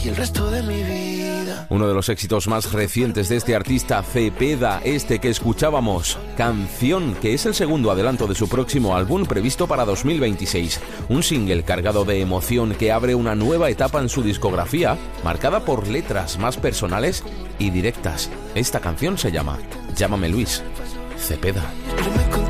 y el resto de mi vida. Uno de los éxitos más recientes de este artista, Cepeda, este que escuchábamos, Canción, que es el segundo adelanto de su próximo álbum previsto para 2026. Un single cargado de emoción que abre una nueva etapa en su discografía, marcada por letras más personales y directas. Esta canción se llama Llámame Luis, Cepeda.